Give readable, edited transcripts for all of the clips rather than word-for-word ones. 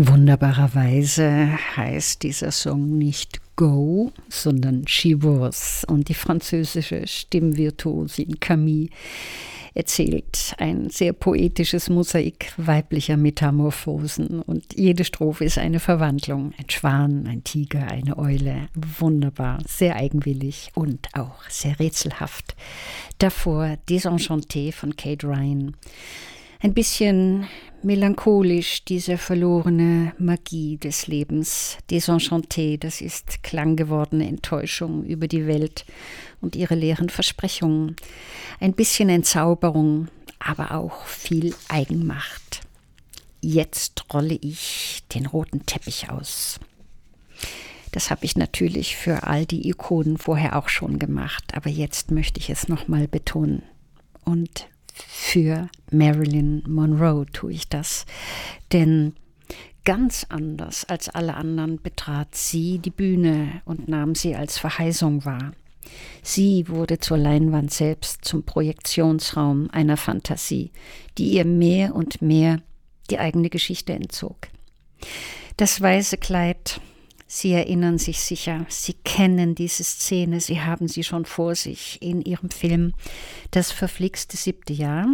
Wunderbarerweise heißt dieser Song nicht Go, sondern She Was. Und die französische Stimmvirtuosin Camille erzählt ein sehr poetisches Mosaik weiblicher Metamorphosen. Und jede Strophe ist eine Verwandlung. Ein Schwan, ein Tiger, eine Eule. Wunderbar, sehr eigenwillig und auch sehr rätselhaft. Davor Désenchanté von Kate Ryan. Ein bisschen melancholisch, diese verlorene Magie des Lebens. Désenchanté, das ist klanggewordene Enttäuschung über die Welt und ihre leeren Versprechungen. Ein bisschen Entzauberung, aber auch viel Eigenmacht. Jetzt rolle ich den roten Teppich aus. Das habe ich natürlich für all die Ikonen vorher auch schon gemacht, aber jetzt möchte ich es nochmal betonen. Und für Marilyn Monroe tue ich das, denn ganz anders als alle anderen betrat sie die Bühne und nahm sie als Verheißung wahr. Sie wurde zur Leinwand selbst, zum Projektionsraum einer Fantasie, die ihr mehr und mehr die eigene Geschichte entzog. Das weiße Kleid, Sie erinnern sich sicher, Sie kennen diese Szene, Sie haben sie schon vor sich in Ihrem Film Das verflixte 7. Jahr,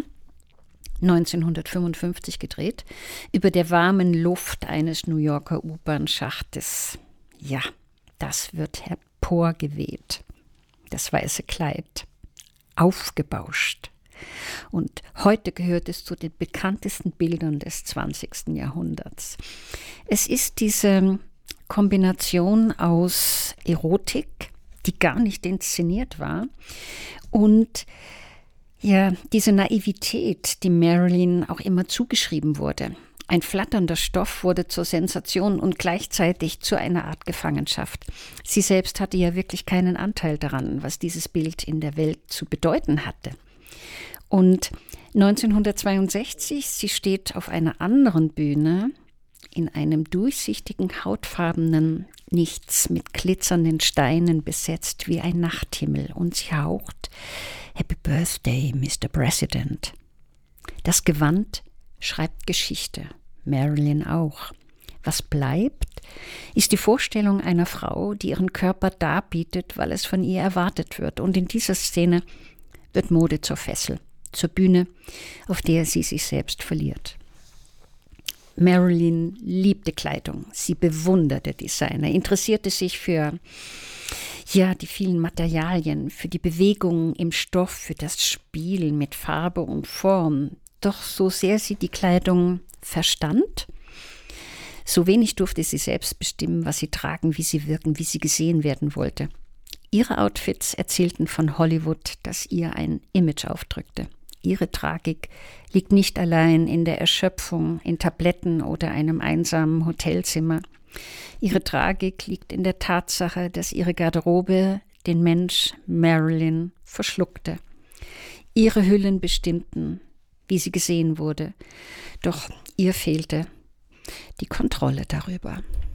1955 gedreht, über der warmen Luft eines New Yorker U-Bahn-Schachtes. Ja, das wird emporgeweht, das weiße Kleid, aufgebauscht. Und heute gehört es zu den bekanntesten Bildern des 20. Jahrhunderts. Es ist diese Kombination aus Erotik, die gar nicht inszeniert war, und ja, diese Naivität, die Marilyn auch immer zugeschrieben wurde. Ein flatternder Stoff wurde zur Sensation und gleichzeitig zu einer Art Gefangenschaft. Sie selbst hatte ja wirklich keinen Anteil daran, was dieses Bild in der Welt zu bedeuten hatte. Und 1962, sie steht auf einer anderen Bühne, in einem durchsichtigen, hautfarbenen Nichts mit glitzernden Steinen besetzt wie ein Nachthimmel, und sie haucht Happy Birthday, Mr. President. Das Gewand schreibt Geschichte, Marilyn auch. Was bleibt, ist die Vorstellung einer Frau, die ihren Körper darbietet, weil es von ihr erwartet wird. Und in dieser Szene wird Mode zur Fessel, zur Bühne, auf der sie sich selbst verliert. Marilyn liebte Kleidung, sie bewunderte Designer, interessierte sich für die vielen Materialien, für die Bewegungen im Stoff, für das Spiel mit Farbe und Form. Doch so sehr sie die Kleidung verstand, so wenig durfte sie selbst bestimmen, was sie tragen, wie sie wirken, wie sie gesehen werden wollte. Ihre Outfits erzählten von Hollywood, das ihr ein Image aufdrückte. Ihre Tragik liegt nicht allein in der Erschöpfung, in Tabletten oder einem einsamen Hotelzimmer. Ihre Tragik liegt in der Tatsache, dass ihre Garderobe den Mensch Marilyn verschluckte. Ihre Hüllen bestimmten, wie sie gesehen wurde, doch ihr fehlte die Kontrolle darüber.